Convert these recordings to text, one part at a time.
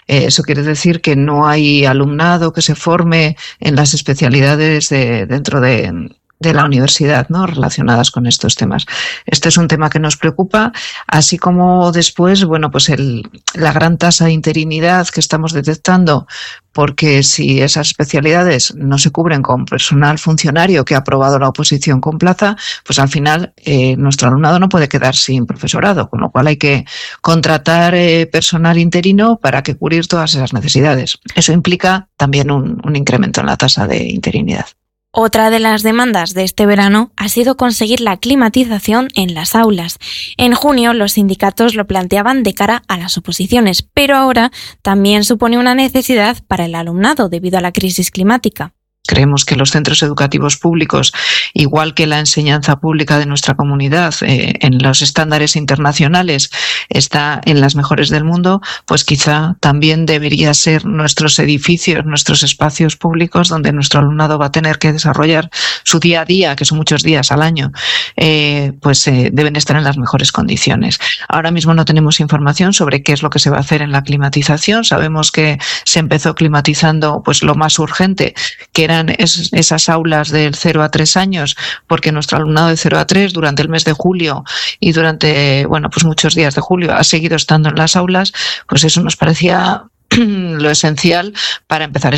Eso quiere decir que no hay alumnado que se forme en las especialidades dentro de la universidad, ¿no?, relacionadas con estos temas. Este es un tema que nos preocupa, así como después, bueno, pues la gran tasa de interinidad que estamos detectando, porque si esas especialidades no se cubren con personal funcionario que ha aprobado la oposición con plaza, pues al final nuestro alumnado no puede quedar sin profesorado, con lo cual hay que contratar personal interino para que cubrir todas esas necesidades. Eso implica también un incremento en la tasa de interinidad. Otra de las demandas de este verano ha sido conseguir la climatización en las aulas. En junio los sindicatos lo planteaban de cara a las oposiciones, pero ahora también supone una necesidad para el alumnado debido a la crisis climática. Creemos que los centros educativos públicos, igual que la enseñanza pública de nuestra comunidad, en los estándares internacionales está en las mejores del mundo, pues quizá también debería ser nuestros edificios, nuestros espacios públicos donde nuestro alumnado va a tener que desarrollar su día a día, que son muchos días al año, deben estar en las mejores condiciones. Ahora mismo no tenemos información sobre qué es lo que se va a hacer en la climatización. Sabemos que se empezó climatizando pues lo más urgente, que eran esas aulas del 0 a 3 años, porque nuestro alumnado de 0 a 3 durante el mes de julio y durante pues muchos días de julio ha seguido estando en las aulas, pues eso nos parecía lo esencial para empezar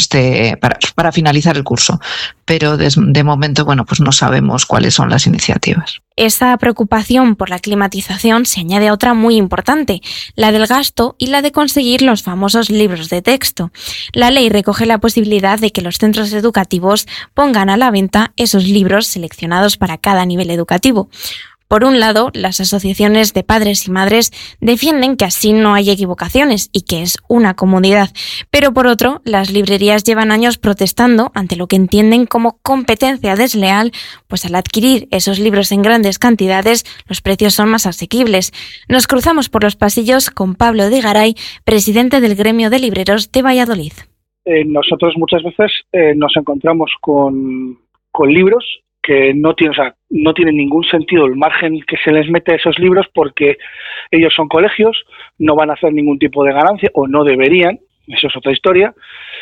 para finalizar el curso. Pero de momento, pues no sabemos cuáles son las iniciativas. Esa preocupación por la climatización se añade a otra muy importante, la del gasto y la de conseguir los famosos libros de texto. La ley recoge la posibilidad de que los centros educativos pongan a la venta esos libros seleccionados para cada nivel educativo. Por un lado, las asociaciones de padres y madres defienden que así no hay equivocaciones y que es una comodidad, pero por otro, las librerías llevan años protestando ante lo que entienden como competencia desleal, pues al adquirir esos libros en grandes cantidades, los precios son más asequibles. Nos cruzamos por los pasillos con Pablo de Garay, presidente del Gremio de Libreros de Valladolid. Nosotros muchas veces nos encontramos con libros que no tienen ningún sentido el margen que se les mete a esos libros, porque ellos son colegios, no van a hacer ningún tipo de ganancia, o no deberían, eso es otra historia.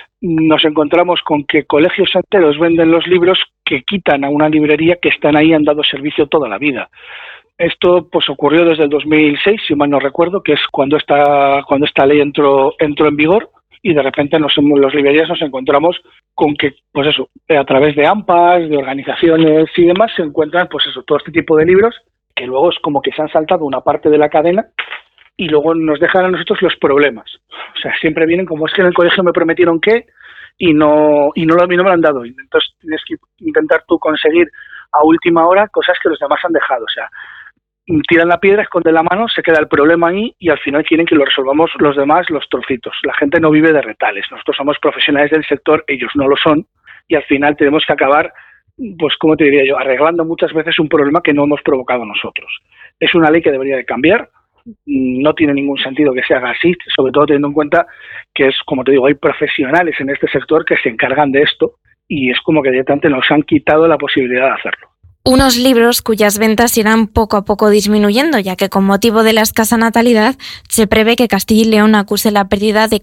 Nos encontramos con que colegios enteros venden los libros que quitan a una librería que están ahí, han dado servicio toda la vida. Esto pues ocurrió desde el 2006, si mal no recuerdo, que es cuando esta ley entró en vigor. Y de repente las librerías nos encontramos con que, pues eso, a través de AMPAs, de organizaciones y demás, se encuentran, pues eso, todo este tipo de libros que luego es como que se han saltado una parte de la cadena y luego nos dejan a nosotros los problemas. O sea, siempre vienen como es que en el colegio me prometieron que y no me lo han dado. Entonces tienes que intentar tú conseguir a última hora cosas que los demás han dejado. O sea, tiran la piedra, esconden la mano, se queda el problema ahí y al final quieren que lo resolvamos los demás, los trocitos. La gente no vive de retales. Nosotros somos profesionales del sector, ellos no lo son, y al final tenemos que acabar, pues como te diría yo, arreglando muchas veces un problema que no hemos provocado nosotros. Es una ley que debería de cambiar, no tiene ningún sentido que se haga así, sobre todo teniendo en cuenta que es, como te digo, hay profesionales en este sector que se encargan de esto y es como que directamente nos han quitado la posibilidad de hacerlo. Unos libros cuyas ventas irán poco a poco disminuyendo, ya que con motivo de la escasa natalidad se prevé que Castilla y León acuse la pérdida de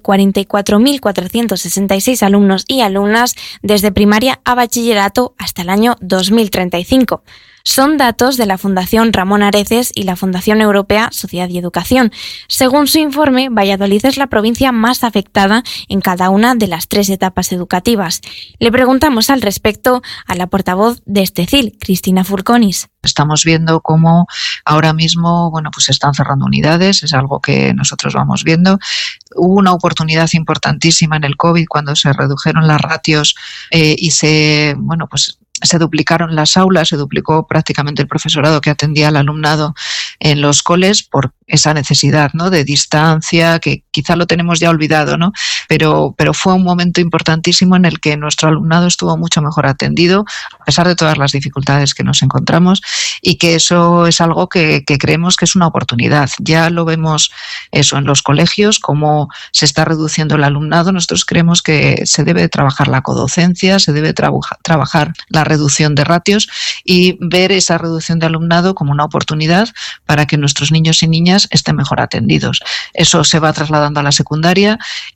44.466 alumnos y alumnas desde primaria a bachillerato hasta el año 2035. Son datos de la Fundación Ramón Areces y la Fundación Europea Sociedad y Educación. Según su informe, Valladolid es la provincia más afectada en cada una de las 3 etapas educativas. Le preguntamos al respecto a la portavoz de Estecil, Cristina Furconis. Estamos viendo cómo ahora mismo, se están cerrando unidades, es algo que nosotros vamos viendo. Hubo una oportunidad importantísima en el COVID cuando se redujeron las ratios y se duplicaron las aulas, se duplicó prácticamente el profesorado que atendía al alumnado en los coles por esa necesidad, ¿no?, de distancia, que quizá lo tenemos ya olvidado, ¿no? Pero fue un momento importantísimo en el que nuestro alumnado estuvo mucho mejor atendido, a pesar de todas las dificultades que nos encontramos, y que eso es algo que creemos que es una oportunidad. Ya lo vemos eso en los colegios, cómo se está reduciendo el alumnado. Nosotros creemos que se debe trabajar la codocencia, se debe trabajar la reducción de ratios y ver esa reducción de alumnado como una oportunidad para que nuestros niños y niñas estén mejor atendidos. Eso se va trasladando a la secundaria